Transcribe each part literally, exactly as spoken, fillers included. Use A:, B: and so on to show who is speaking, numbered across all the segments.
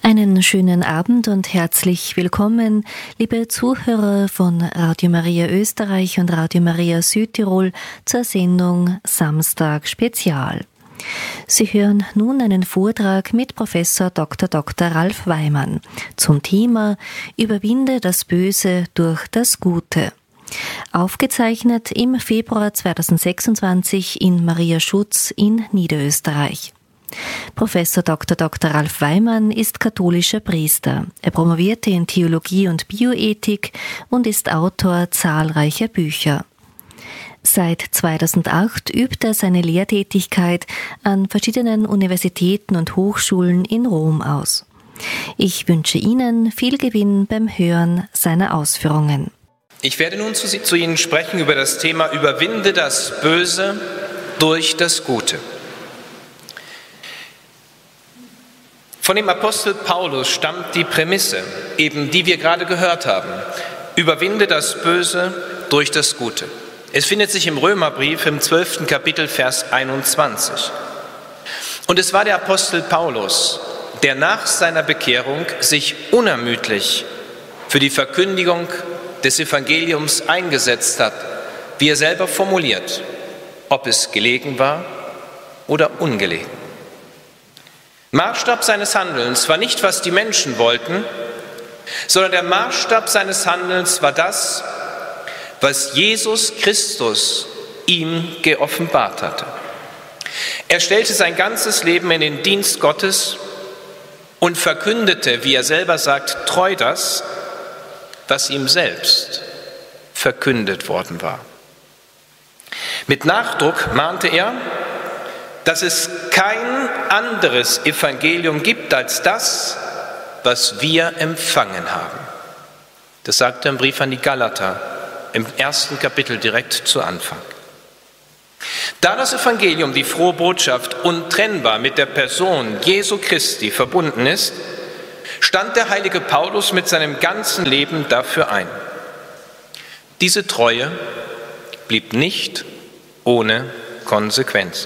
A: Einen schönen Abend und herzlich willkommen, liebe Zuhörer von Radio Maria Österreich und Radio Maria Südtirol zur Sendung Samstag Spezial. Sie hören nun einen Vortrag mit Professor Doktor Doktor Ralf Weimann zum Thema Überwinde das Böse durch das Gute. Aufgezeichnet im Februar zweitausendsechsundzwanzig in Mariaschutz in Niederösterreich. Professor Doktor Doktor Ralf Weimann ist katholischer Priester. Er promovierte in Theologie und Bioethik und ist Autor zahlreicher Bücher. Seit zweitausendacht übt er seine Lehrtätigkeit an verschiedenen Universitäten und Hochschulen in Rom aus. Ich wünsche Ihnen viel Gewinn beim Hören seiner Ausführungen.
B: Ich werde nun zu, zu Ihnen sprechen über das Thema Überwinde das Böse durch das Gute. Von dem Apostel Paulus stammt die Prämisse, eben die wir gerade gehört haben. Überwinde das Böse durch das Gute. Es findet sich im Römerbrief im zwölften Kapitel, Vers einundzwanzig. Und es war der Apostel Paulus, der nach seiner Bekehrung sich unermüdlich für die Verkündigung des Evangeliums eingesetzt hat, wie er selber formuliert, ob es gelegen war oder ungelegen. Maßstab seines Handelns war nicht, was die Menschen wollten, sondern der Maßstab seines Handelns war das, was Jesus Christus ihm geoffenbart hatte. Er stellte sein ganzes Leben in den Dienst Gottes und verkündete, wie er selber sagt, treu das, was ihm selbst verkündet worden war. Mit Nachdruck mahnte er, dass es kein anderes Evangelium gibt als das, was wir empfangen haben. Das sagt er im Brief an die Galater, im ersten Kapitel direkt zu Anfang. Da das Evangelium, die frohe Botschaft, untrennbar mit der Person Jesu Christi verbunden ist, stand der heilige Paulus mit seinem ganzen Leben dafür ein. Diese Treue blieb nicht ohne Konsequenzen.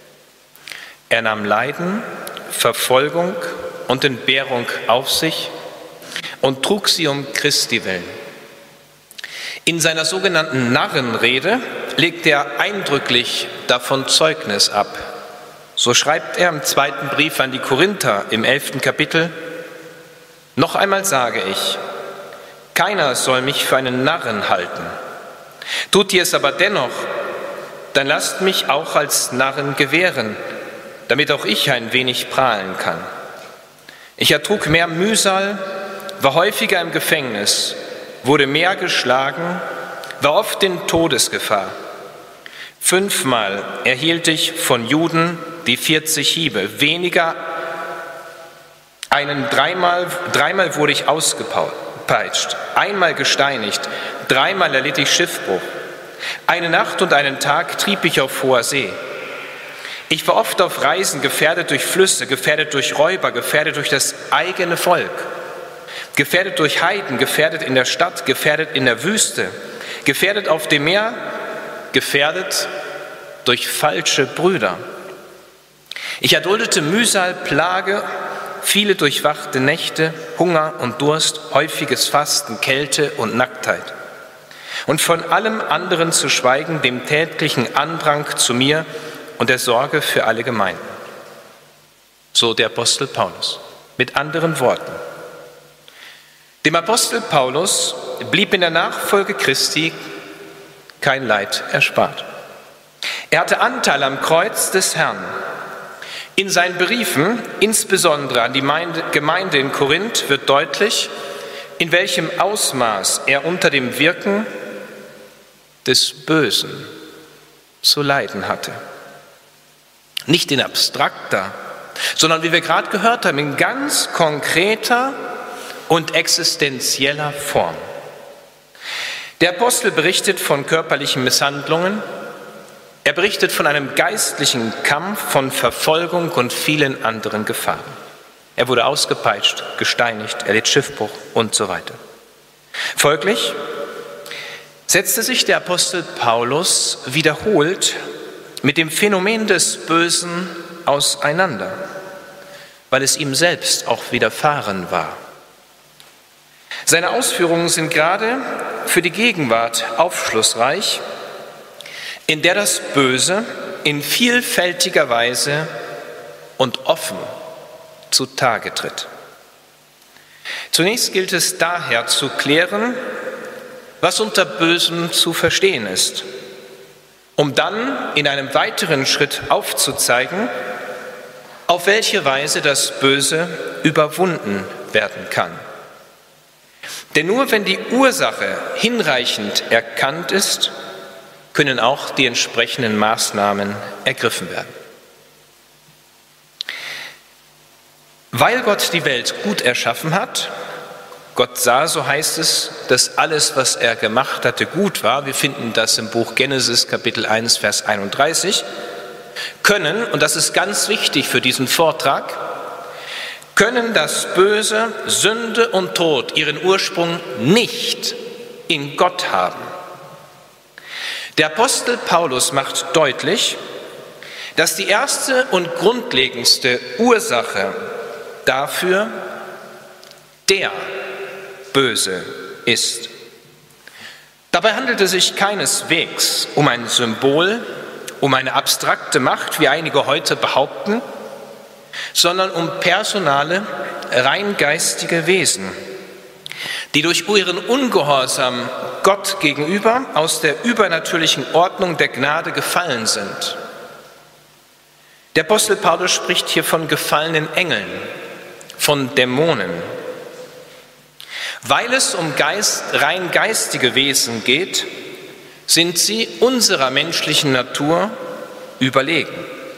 B: Er nahm Leiden, Verfolgung und Entbehrung auf sich und trug sie um Christi willen. In seiner sogenannten Narrenrede legt er eindrücklich davon Zeugnis ab. So schreibt er im zweiten Brief an die Korinther im elften Kapitel: Noch einmal sage ich, keiner soll mich für einen Narren halten. Tut ihr es aber dennoch, dann lasst mich auch als Narren gewähren, damit auch ich ein wenig prahlen kann. Ich ertrug mehr Mühsal, war häufiger im Gefängnis, wurde mehr geschlagen, war oft in Todesgefahr. Fünfmal erhielt ich von Juden die vierzig Hiebe, weniger einen dreimal, dreimal wurde ich ausgepeitscht, einmal gesteinigt, dreimal erlitt ich Schiffbruch. Eine Nacht und einen Tag trieb ich auf hoher See. Ich war oft auf Reisen, gefährdet durch Flüsse, gefährdet durch Räuber, gefährdet durch das eigene Volk, gefährdet durch Heiden, gefährdet in der Stadt, gefährdet in der Wüste, gefährdet auf dem Meer, gefährdet durch falsche Brüder. Ich erduldete Mühsal, Plage, viele durchwachte Nächte, Hunger und Durst, häufiges Fasten, Kälte und Nacktheit. Und von allem anderen zu schweigen, dem täglichen Andrang zu mir und der Sorge für alle Gemeinden. So der Apostel Paulus. Mit anderen Worten: Dem Apostel Paulus blieb in der Nachfolge Christi kein Leid erspart. Er hatte Anteil am Kreuz des Herrn. In seinen Briefen, insbesondere an die Gemeinde in Korinth, wird deutlich, in welchem Ausmaß er unter dem Wirken des Bösen zu leiden hatte. Nicht in abstrakter, sondern wie wir gerade gehört haben, in ganz konkreter und existenzieller Form. Der Apostel berichtet von körperlichen Misshandlungen, er berichtet von einem geistlichen Kampf, von Verfolgung und vielen anderen Gefahren. Er wurde ausgepeitscht, gesteinigt, er litt Schiffbruch und so weiter. Folglich setzte sich der Apostel Paulus wiederholt mit dem Phänomen des Bösen auseinander. weil es ihm selbst auch widerfahren war. Seine Ausführungen sind gerade für die Gegenwart aufschlussreich, in der das Böse in vielfältiger Weise und offen zutage tritt. Zunächst gilt es daher zu klären, was unter Bösem zu verstehen ist, um dann in einem weiteren Schritt aufzuzeigen, auf welche Weise das Böse überwunden werden kann. Denn nur wenn die Ursache hinreichend erkannt ist, können auch die entsprechenden Maßnahmen ergriffen werden. Weil Gott die Welt gut erschaffen hat, Gott sah, so heißt es, dass alles, was er gemacht hatte, gut war. Wir finden das im Buch Genesis, Kapitel eins, Vers einunddreißig. Können, und das ist ganz wichtig für diesen Vortrag, können das Böse, Sünde und Tod ihren Ursprung nicht in Gott haben. Der Apostel Paulus macht deutlich, dass die erste und grundlegendste Ursache dafür der Böse ist. Dabei handelt es sich keineswegs um ein Symbol, um eine abstrakte Macht, wie einige heute behaupten, sondern um personale, rein geistige Wesen, die durch ihren Ungehorsam Gott gegenüber aus der übernatürlichen Ordnung der Gnade gefallen sind. Der Apostel Paulus spricht hier von gefallenen Engeln, von Dämonen. Weil es um Geist, rein geistige Wesen geht, sind sie unserer menschlichen Natur überlegen.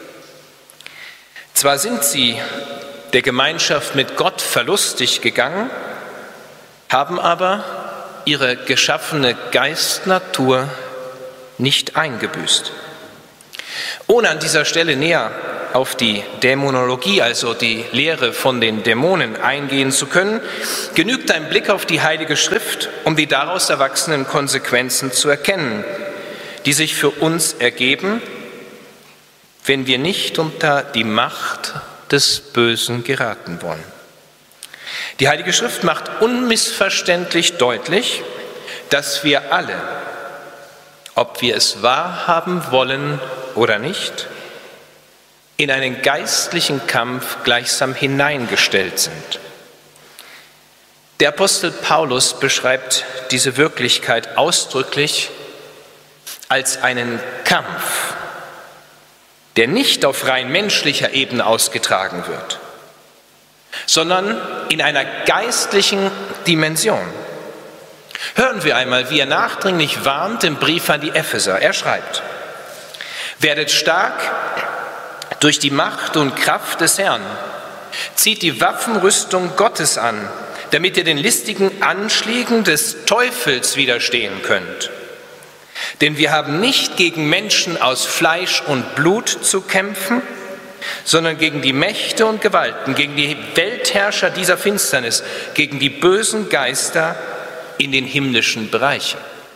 B: Zwar sind sie der Gemeinschaft mit Gott verlustig gegangen, haben aber ihre geschaffene Geistnatur nicht eingebüßt. Ohne an dieser Stelle näher auf die Dämonologie, also die Lehre von den Dämonen, eingehen zu können, genügt ein Blick auf die Heilige Schrift, um die daraus erwachsenen Konsequenzen zu erkennen, die sich für uns ergeben, wenn wir nicht unter die Macht des Bösen geraten wollen. Die Heilige Schrift macht unmissverständlich deutlich, dass wir alle, ob wir es wahrhaben wollen oder nicht, in einen geistlichen Kampf gleichsam hineingestellt sind. Der Apostel Paulus beschreibt diese Wirklichkeit ausdrücklich als einen Kampf, der nicht auf rein menschlicher Ebene ausgetragen wird, sondern in einer geistlichen Dimension. Hören wir einmal, wie er nachdringlich warnt im Brief an die Epheser. Er schreibt: Werdet stark durch die Macht und Kraft des Herrn, zieht die Waffenrüstung Gottes an, damit ihr den listigen Anschlägen des Teufels widerstehen könnt. Denn wir haben nicht gegen Menschen aus Fleisch und Blut zu kämpfen, sondern gegen die Mächte und Gewalten, gegen die Weltherrscher dieser Finsternis, gegen die bösen Geister in den himmlischen Bereichen.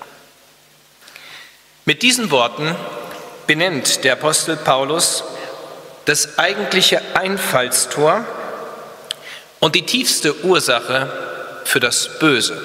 B: Mit diesen Worten benennt der Apostel Paulus das eigentliche Einfallstor und die tiefste Ursache für das Böse.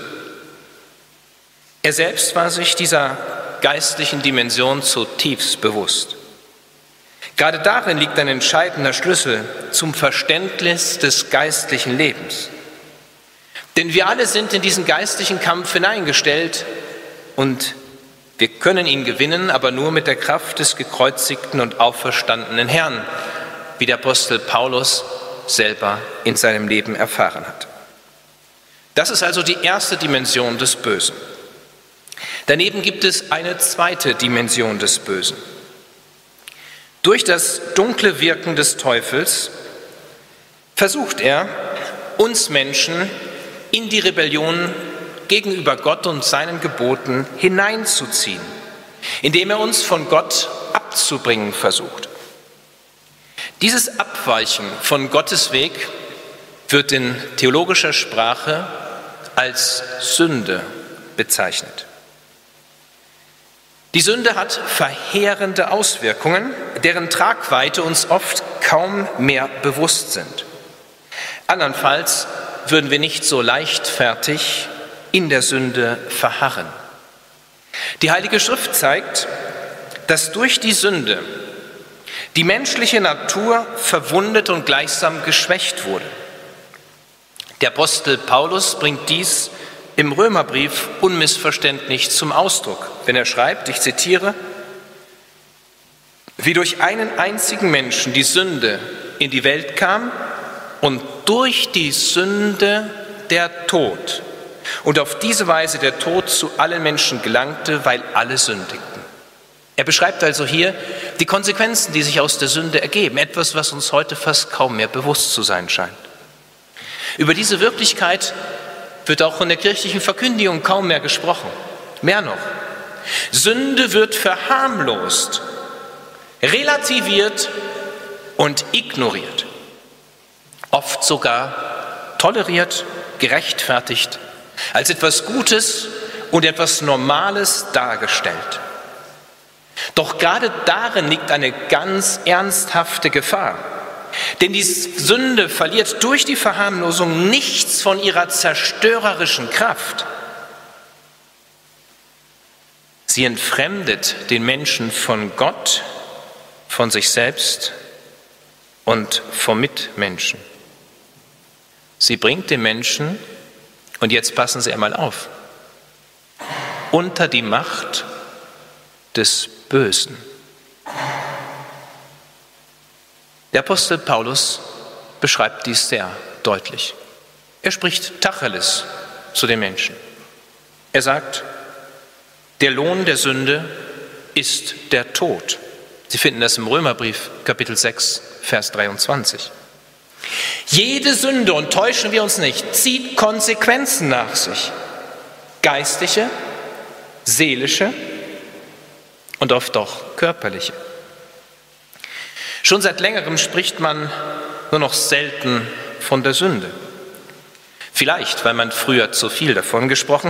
B: Er selbst war sich dieser geistlichen Dimension zutiefst bewusst. Gerade darin liegt ein entscheidender Schlüssel zum Verständnis des geistlichen Lebens. Denn wir alle sind in diesen geistlichen Kampf hineingestellt und wir können ihn gewinnen, aber nur mit der Kraft des gekreuzigten und auferstandenen Herrn, wie der Apostel Paulus selber in seinem Leben erfahren hat. Das ist also die erste Dimension des Bösen. Daneben gibt es eine zweite Dimension des Bösen. Durch das dunkle Wirken des Teufels versucht er, uns Menschen in die Rebellion gegenüber Gott und seinen Geboten hineinzuziehen, indem er uns von Gott abzubringen versucht. Dieses Abweichen von Gottes Weg wird in theologischer Sprache als Sünde bezeichnet. Die Sünde hat verheerende Auswirkungen, deren Tragweite uns oft kaum mehr bewusst sind. Andernfalls würden wir nicht so leichtfertig in der Sünde verharren. Die Heilige Schrift zeigt, dass durch die Sünde die menschliche Natur verwundet und gleichsam geschwächt wurde. Der Apostel Paulus bringt dies im Römerbrief unmissverständlich zum Ausdruck, wenn er schreibt, ich zitiere, wie durch einen einzigen Menschen die Sünde in die Welt kam und durch die Sünde der Tod. Und auf diese Weise der Tod zu allen Menschen gelangte, weil alle sündigten. Er beschreibt also hier die Konsequenzen, die sich aus der Sünde ergeben. Etwas, was uns heute fast kaum mehr bewusst zu sein scheint. Über diese Wirklichkeit wird auch in der kirchlichen Verkündigung kaum mehr gesprochen. Mehr noch, Sünde wird verharmlost, relativiert und ignoriert. Oft sogar toleriert, gerechtfertigt, als etwas Gutes und etwas Normales dargestellt. Doch gerade darin liegt eine ganz ernsthafte Gefahr. Denn die Sünde verliert durch die Verharmlosung nichts von ihrer zerstörerischen Kraft. Sie entfremdet den Menschen von Gott, von sich selbst und vom Mitmenschen. Sie bringt den Menschen, und jetzt passen Sie einmal auf, unter die Macht des Bösen. Der Apostel Paulus beschreibt dies sehr deutlich. Er spricht Tacheles zu den Menschen. Er sagt, der Lohn der Sünde ist der Tod. Sie finden das im Römerbrief, Kapitel sechs, Vers dreiundzwanzig. Jede Sünde, und täuschen wir uns nicht, zieht Konsequenzen nach sich. Geistliche, seelische und oft auch körperliche. Schon seit längerem spricht man nur noch selten von der Sünde. Vielleicht, weil man früher zu viel davon gesprochen